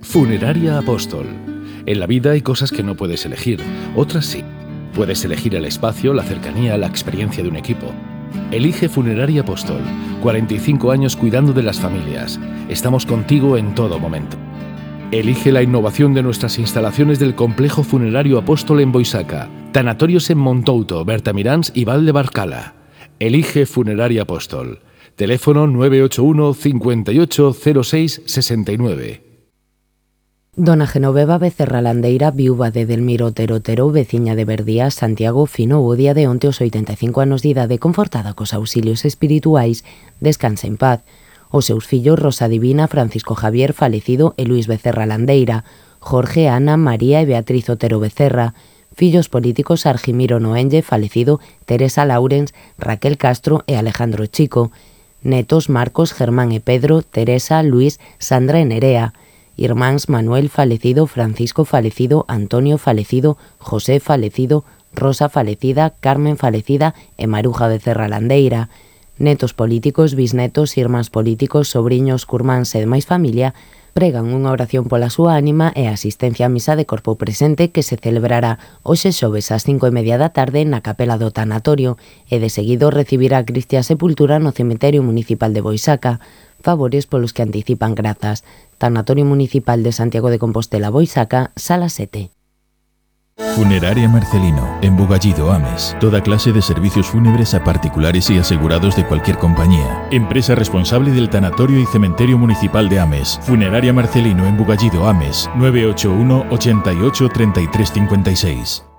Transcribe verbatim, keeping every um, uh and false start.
Funeraria Apóstol. En la vida hay cosas que no puedes elegir, otras sí. Puedes elegir el espacio, la cercanía, la experiencia de un equipo. Elige Funeraria Apóstol. cuarenta y cinco años cuidando de las familias. Estamos contigo en todo momento. Elige la innovación de nuestras instalaciones del Complejo Funerario Apóstol en Boisaca, tanatorios en Montouto, Bertamiráns y Val de Barcala. Elige Funeraria Apóstol. Teléfono nueve ocho uno, cincuenta y ocho, cero seis, sesenta y nueve. Dona Genoveva Becerra Landeira, viúva de Delmiro Otero Otero, veciña de Verdía, Santiago, finou o día de onte os oitenta e cinco anos de idade, confortada cos auxilios espirituais, descansa en paz. Os seus fillos Rosa Divina, Francisco Javier, falecido, e Luis Becerra Landeira, Jorge, Ana, María e Beatriz Otero Becerra. Fillos políticos Argimiro Noenlle, falecido, Teresa Laurens, Raquel Castro e Alejandro Chico. Netos Marcos, Germán e Pedro, Teresa, Luis, Sandra e Nerea. Irmáns Manuel falecido, Francisco falecido, Antonio falecido, José falecido, Rosa falecida, Carmen falecida e Maruja Becerra Landeira. Netos políticos, bisnetos, irmáns políticos, sobriños, curmáns e demais familia pregan unha oración pola súa ánima e a asistencia á misa de corpo presente que se celebrará hoxe xoves ás cinco e media da tarde na capela do tanatorio e de seguido recibirá a Cristia Sepultura no cemiterio municipal de Boisaca. Favores polos que anticipan grazas. Tanatorio Municipal de Santiago de Compostela, Boisaca, Sala sete. Funeraria Marcelino, en Bugallido, Ames. Toda clase de servicios fúnebres a particulares y asegurados de cualquier compañía. Empresa responsable del Tanatorio y Cementerio Municipal de Ames. Funeraria Marcelino, en Bugallido, Ames. nueve ocho uno, ochenta y ocho, treinta y tres cincuenta y seis.